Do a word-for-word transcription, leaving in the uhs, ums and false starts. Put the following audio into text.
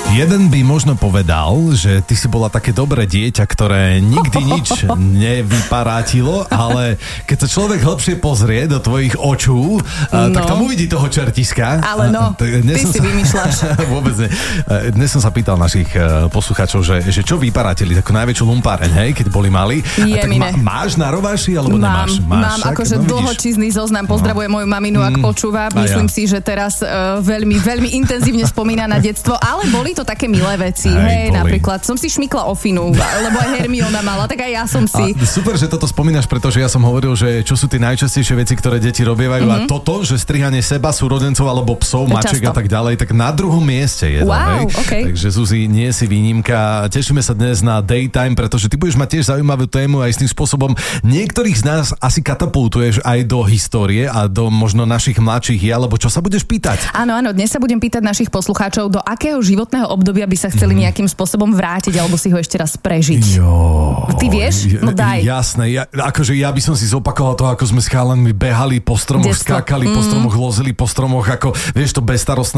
Jeden by možno povedal, že ty si bola také dobré dieťa, ktoré nikdy nič nevyparátilo, ale keď sa človek hlbšie pozrie do tvojich očú, no. tak tam uvidí toho čertiska. Ale no, ty si sa... vymýšľaš. Vôbec nie. Dnes som sa pýtal našich poslucháčov, že, že čo vyparátili takú najväčšiu lumpáreň, hej, keď boli mali. A tak má, máš na rováši, alebo mám, nemáš? Máš, mám akože no, dlhočízny zoznam. Pozdravujem moju maminu, ak mm, počúva. Myslím ja. si, že teraz uh, veľmi, veľmi intenzívne spomína na detstvo, ale boli to také milé veci. Hej, hej napríklad som si šmykla ofinu, lebo aj Hermiona mala, tak aj ja som si. A super, že toto spomínaš, pretože ja som hovoril, že čo sú tie najčastejšie veci, ktoré deti robievajú mm-hmm. a toto, že strihanie seba, súrodencov alebo psov, maček a tak ďalej, tak na druhom mieste je to. Wow, hej? Okay. Takže Zuzi, nie si výnimka. Tešíme sa dnes na Daytime, pretože ty budeš mať tiež zaujímavú tému aj s tým spôsobom. Niektorých z nás asi katapultuješ aj do histórie a do možno našich mladších ja, alebo čo sa budeš pýtať? Áno, áno, dnes sa budem pýtať našich poslucháčov, do akého životného obdobia by sa chceli mm. nejakým spôsobom vrátiť alebo si ho ešte raz prežiť. Jo, Ty vieš? No daj. Jasné, ja, akože ja by som si zopakoval to, ako sme s chalanmi behali po stromoch, Detstvo. skákali mm. po stromoch, lozili po stromoch, ako vieš to bezstarostné